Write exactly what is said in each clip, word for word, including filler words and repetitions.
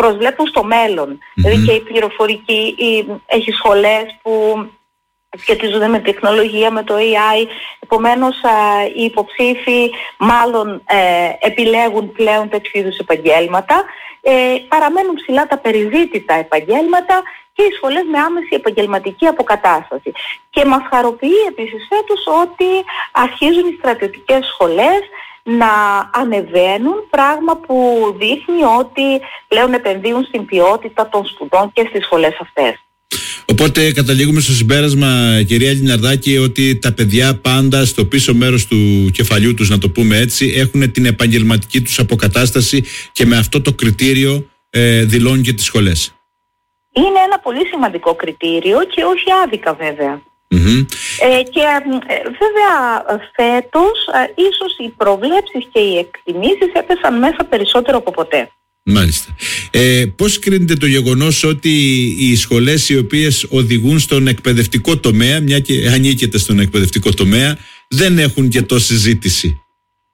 προσβλέπουν στο μέλλον. Mm-hmm. Δηλαδή και η πληροφορική, η, έχει σχολές που σχετίζονται με τεχνολογία, με το έι άι. Επομένως α, οι υποψήφοι μάλλον ε, επιλέγουν πλέον τέτοιου είδους επαγγέλματα. Ε, παραμένουν ψηλά τα περιζήτητα επαγγέλματα και οι σχολές με άμεση επαγγελματική αποκατάσταση. Και μας χαροποιεί επίσης φέτος ότι αρχίζουν οι στρατιωτικές σχολές να ανεβαίνουν, πράγμα που δείχνει ότι πλέον επενδύουν στην ποιότητα των σπουδών και στις σχολές αυτές. Οπότε καταλήγουμε στο συμπέρασμα, κυρία Λιναρδάκη, ότι τα παιδιά πάντα στο πίσω μέρος του κεφαλιού τους, να το πούμε έτσι, έχουν την επαγγελματική τους αποκατάσταση και με αυτό το κριτήριο ε, δηλώνουν και τις σχολές. Είναι ένα πολύ σημαντικό κριτήριο και όχι άδικα βέβαια. Mm-hmm. Ε, και ε, βέβαια φέτος ε, ίσως οι προβλέψεις και οι εκτιμήσεις έπεσαν μέσα περισσότερο από ποτέ. Μάλιστα. Ε, πώς κρίνεται το γεγονός ότι οι σχολές οι οποίες οδηγούν στον εκπαιδευτικό τομέα, μια και ανήκεται στον εκπαιδευτικό τομέα, δεν έχουν και τόση ζήτηση?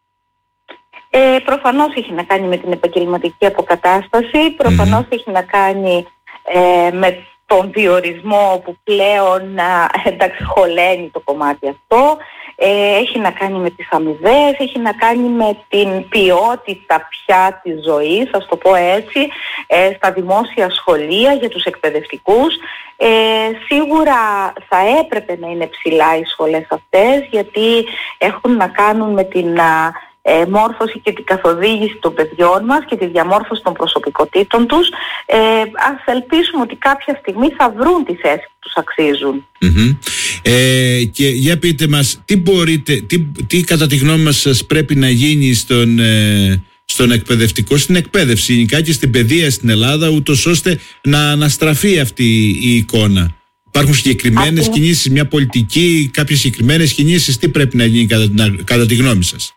Ε, προφανώς έχει να κάνει με την επαγγελματική αποκατάσταση, προφανώς mm-hmm. έχει να κάνει ε, με τον διορισμό που πλέον εντάξει χωλαίνει το κομμάτι αυτό, ε, έχει να κάνει με τις αμοιβές, έχει να κάνει με την ποιότητα πια της ζωής, ας το πω έτσι, ε, στα δημόσια σχολεία για τους εκπαιδευτικούς. Ε, σίγουρα θα έπρεπε να είναι ψηλά οι σχολές αυτές, γιατί έχουν να κάνουν με την Ε, μόρφωση και την καθοδήγηση των παιδιών μας και τη διαμόρφωση των προσωπικότητων τους. Ε, ας ελπίσουμε ότι κάποια στιγμή θα βρουν τη θέση που τους αξίζουν. Mm-hmm. Ε, και για πείτε μας, τι μπορείτε, τι, τι κατά τη γνώμη μας σας πρέπει να γίνει στον, ε, στον εκπαιδευτικό, στην εκπαίδευση γενικά και στην παιδεία στην Ελλάδα, ούτως ώστε να αναστραφεί αυτή η εικόνα? Υπάρχουν συγκεκριμένες αυτή... κινήσεις, μια πολιτική, κάποιες συγκεκριμένες κινήσεις, τι πρέπει να γίνει κατά, κατά τη γνώμη σας?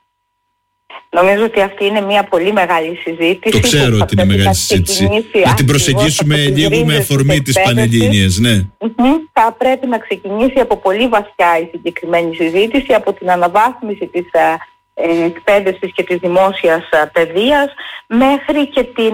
Νομίζω ότι αυτή είναι μια πολύ μεγάλη συζήτηση. Το ξέρω ότι είναι μεγάλη συζήτηση. Να την προσεγγίσουμε λίγο με αφορμή της Πανελλήνιας, ναι. Mm-hmm. Θα πρέπει να ξεκινήσει από πολύ βασιά η συγκεκριμένη συζήτηση, από την αναβάθμιση της ε, εκπαίδευσης και της δημόσιας ε, παιδείας, μέχρι και την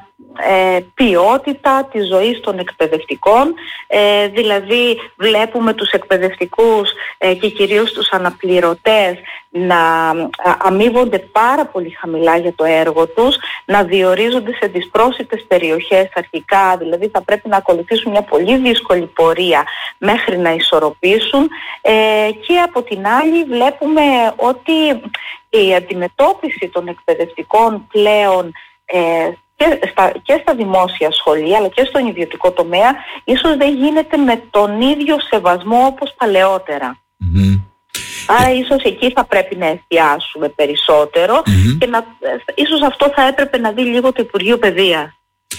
ε, ποιότητα της ζωής των εκπαιδευτικών. Ε, δηλαδή βλέπουμε τους εκπαιδευτικούς ε, και κυρίως τους αναπληρωτές να αμείβονται πάρα πολύ χαμηλά για το έργο τους, να διορίζονται σε δυσπρόσιτες περιοχές αρχικά, δηλαδή θα πρέπει να ακολουθήσουν μια πολύ δύσκολη πορεία μέχρι να ισορροπήσουν, ε, και από την άλλη βλέπουμε ότι η αντιμετώπιση των εκπαιδευτικών πλέον ε, και στα, και στα δημόσια σχολεία αλλά και στον ιδιωτικό τομέα ίσως δεν γίνεται με τον ίδιο σεβασμό όπως παλαιότερα. Mm-hmm. Άρα ίσως εκεί θα πρέπει να εστιάσουμε περισσότερο mm-hmm. και να, ίσως αυτό θα έπρεπε να δει λίγο το Υπουργείο Παιδείας.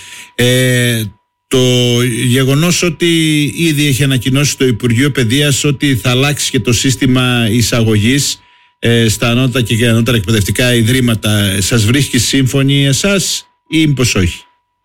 Ε, το γεγονός ότι ήδη έχει ανακοινώσει το Υπουργείο Παιδείας ότι θα αλλάξει και το σύστημα εισαγωγής ε, στα ανώτατα και ανώτερα εκπαιδευτικά ιδρύματα, σας βρίσκει σύμφωνοι εσάς ή μήπως όχι?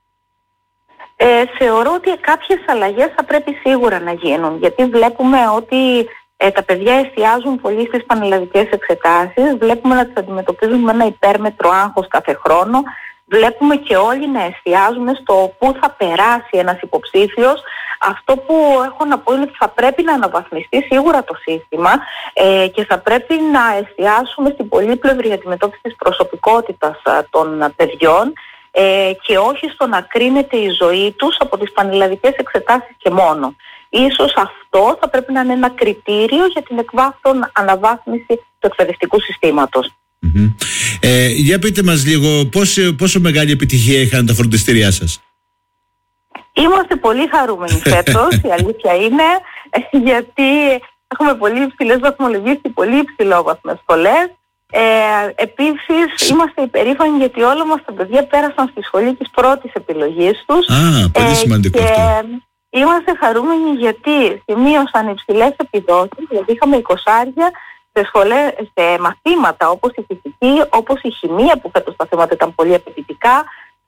Ε, θεωρώ ότι κάποιες αλλαγές θα πρέπει σίγουρα να γίνουν, γιατί βλέπουμε ότι Ε, τα παιδιά εστιάζουν πολύ στις πανελλαδικές εξετάσεις, βλέπουμε να τις αντιμετωπίζουν με ένα υπέρμετρο άγχος κάθε χρόνο, βλέπουμε και όλοι να εστιάζουμε στο πού θα περάσει ένας υποψήφιος. Αυτό που έχω να πω είναι ότι θα πρέπει να αναβαθμιστεί σίγουρα το σύστημα ε, και θα πρέπει να εστιάσουμε στην πολύπλευρη αντιμετώπιση της προσωπικότητας α, των παιδιών ε, και όχι στο να κρίνεται η ζωή τους από τις πανελλαδικές εξετάσεις και μόνο. Ίσως αυτό θα πρέπει να είναι ένα κριτήριο για την εκβάθρον αναβάθμιση του εκπαιδευτικού συστήματος. Mm-hmm. Ε, για πείτε μας λίγο πόσο, πόσο μεγάλη επιτυχία είχαν τα φροντιστήριά σας? Είμαστε πολύ χαρούμενοι φέτος, η αλήθεια είναι, γιατί έχουμε πολύ υψηλές βαθμολογίες και πολύ υψηλόβαθμες σχολές. Ε, επίσης είμαστε υπερήφανοι γιατί όλα μας τα παιδιά πέρασαν στη σχολή της πρώτης επιλογής τους. Α, πολύ ε, σημαντικό και... αυτό. Είμαστε χαρούμενοι γιατί σημείωσαν υψηλές επιδόσεις, δηλαδή είχαμε εικοσάρια σε, σχολές, σε μαθήματα όπως η φυσική, όπως η χημεία που φέτος τα θέματα ήταν πολύ απαιτητικά,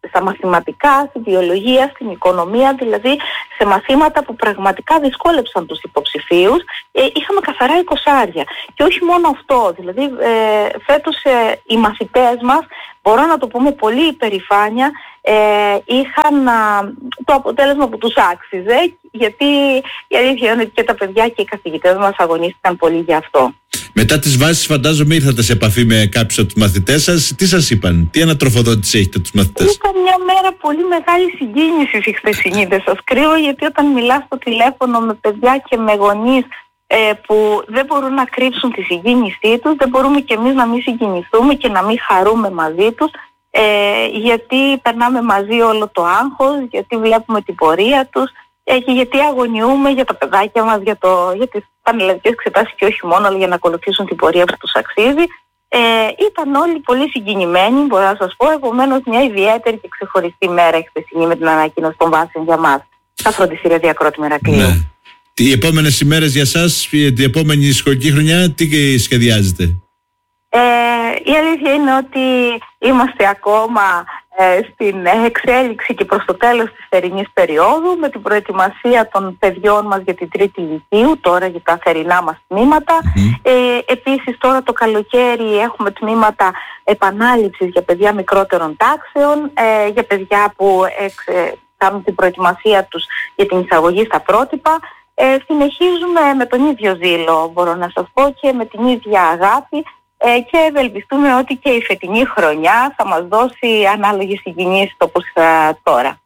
στα μαθηματικά, στη βιολογία, στην οικονομία, δηλαδή σε μαθήματα που πραγματικά δυσκόλεψαν τους υποψηφίους. Ε, είχαμε καθαρά εικοσάρια. Και όχι μόνο αυτό, δηλαδή ε, φέτος ε, οι μαθητές μας, μπορώ να το πούμε πολύ υπερηφάνεια, ε, είχαν α, το αποτέλεσμα που τους άξιζε, γιατί η αλήθεια είναι ότι και τα παιδιά και οι καθηγητές μας αγωνίστηκαν πολύ για αυτό. Μετά τις βάσεις φαντάζομαι ήρθατε σε επαφή με κάποιους από τους μαθητές σας. Τι σας είπαν, τι ανατροφοδότηση έχετε τους μαθητές? Ήταν μια μέρα πολύ μεγάλη συγκίνηση η χθεσινή, δεν σας κρύβω, γιατί όταν μιλάς στο τηλέφωνο με παιδιά και με γονείς ε, που δεν μπορούν να κρύψουν τη συγκίνησή τους, δεν μπορούμε κι εμείς να μην συγκινηθούμε και να μην χαρούμε μαζί τους, ε, γιατί περνάμε μαζί όλο το άγχος, γιατί βλέπουμε την πορεία τους, ε, και γιατί αγωνιούμε για τα παιδάκια μας, για, το, για τις πανελλαδικές εξετάσεις και όχι μόνο, αλλά για να ακολουθήσουν την πορεία που τους αξίζει. Ε, ήταν όλοι πολύ συγκινημένοι, μπορώ να σας πω, επομένως μια ιδιαίτερη και ξεχωριστή μέρα η χθεσινή με την ανακοίνωση των βάσεων για μας, στα φροντιστήρια Διακρότη Μερακλείου. Ναι. Οι επόμενες ημέρες για σας, την επόμενη σχολική χρονιά, τι σχεδιάζετε? Ε, η αλήθεια είναι ότι είμαστε ακόμα ε, στην εξέλιξη και προς το τέλος της θερινής περίοδου, με την προετοιμασία των παιδιών μας για την τρίτη λυκείου, τώρα για τα θερινά μας τμήματα. Mm-hmm. Ε, επίσης τώρα το καλοκαίρι έχουμε τμήματα επανάληψης για παιδιά μικρότερων τάξεων, ε, για παιδιά που εξ, ε, κάνουν την προετοιμασία τους για την εισαγωγή στα πρότυπα. Ε, συνεχίζουμε με τον ίδιο ζήλο, μπορώ να σας πω, και με την ίδια αγάπη, ε, και ευελπιστούμε ότι και η φετινή χρονιά θα μας δώσει ανάλογες συγκινήσεις όπως ε, τώρα.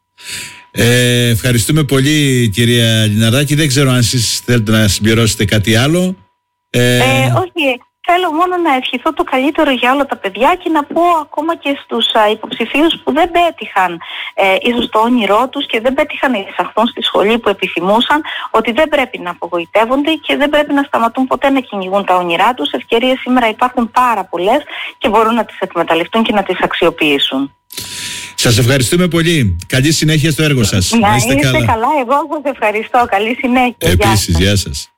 Ε, ευχαριστούμε πολύ, κυρία Λιναρδάκη. Δεν ξέρω αν εσείς θέλετε να συμπληρώσετε κάτι άλλο. Ε... Ε, όχι. Θέλω μόνο να ευχηθώ το καλύτερο για όλα τα παιδιά και να πω ακόμα και στους α, υποψηφίους που δεν πέτυχαν ε, ίσως το όνειρό τους και δεν πέτυχαν να εισαχθούν στη σχολή που επιθυμούσαν, ότι δεν πρέπει να απογοητεύονται και δεν πρέπει να σταματούν ποτέ να κυνηγούν τα όνειρά τους. Ευκαιρίες σήμερα υπάρχουν πάρα πολλές και μπορούν να τις εκμεταλλευτούν και να τις αξιοποιήσουν. Σας ευχαριστούμε πολύ. Καλή συνέχεια στο έργο σας. Να είστε, είστε καλά. καλά. Εγώ σας ευχαριστώ. Καλή συνέχεια. Επίσης, γεια σας.